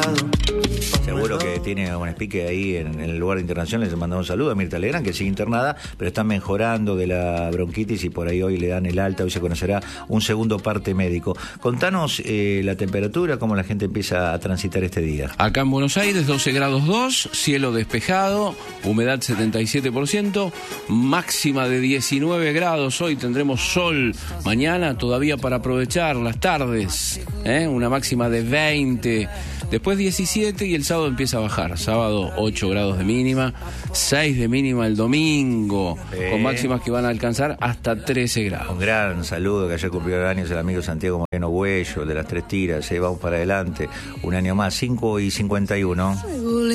Seguro que tiene un speaker ahí en el lugar de internación. Les mandamos un saludo a Mirta Legrand, que sigue internada, pero está mejorando de la bronquitis y por ahí hoy le dan el alta. Hoy se conocerá un segundo parte médico. Contanos la temperatura, cómo la gente empieza a transitar este día. Acá en Buenos Aires, 12 grados 2, cielo despejado, humedad 77%, máxima de 19 grados. Hoy tendremos sol, mañana todavía para aprovechar las tardes, una máxima de 20. Después 17 y el sábado empieza a bajar. Sábado 8 grados de mínima, 6 de mínima el domingo, con máximas que van a alcanzar hasta 13 grados. Un gran saludo, que ayer cumplió años el amigo Santiago Moreno Güello, de las Tres Tiras. Vamos para adelante, un año más, 5:51.